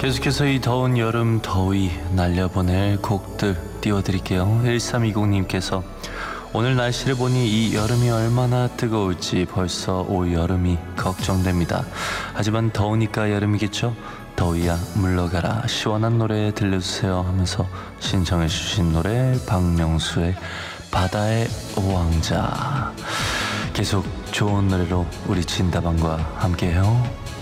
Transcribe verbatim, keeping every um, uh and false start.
계속해서 이 더운 여름 더위 날려보낼 곡들 띄워드릴게요. 일삼이공님께서 오늘 날씨를 보니 이 여름이 얼마나 뜨거울지 벌써 올 여름이 걱정됩니다. 하지만 더우니까 여름이겠죠? 더위야 물러가라 시원한 노래 들려주세요 하면서 신청해 주신 노래 박명수의 바다의 왕자. 계속 좋은 노래로 우리 진다방과 함께해요.